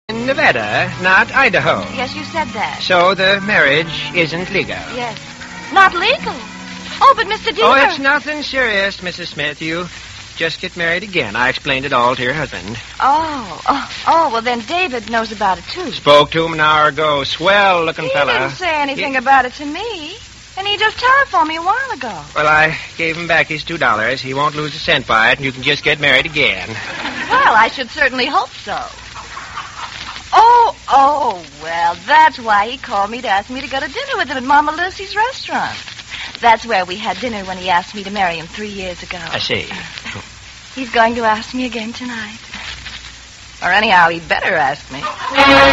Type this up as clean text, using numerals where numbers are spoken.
in Nevada, not Idaho. Yes, you said that. So the marriage isn't legal. Yes. Not legal. Oh, but Mr. Deaver... Oh, it's nothing serious, Mrs. Smith. You just get married again. I explained it all to your husband. Oh, well, then David knows about it, too. Spoke to him an hour ago. Swell-looking fella. He didn't say anything about it to me. And he just telephoned me a while ago. Well, I gave him back his $2. He won't lose a cent by it, and you can just get married again. Well, I should certainly hope so. Well, that's why he called me to ask me to go to dinner with him at Mama Lucy's restaurant. That's where we had dinner when he asked me to marry him 3 years ago. I see. He's going to ask me again tonight. Or anyhow, he'd better ask me.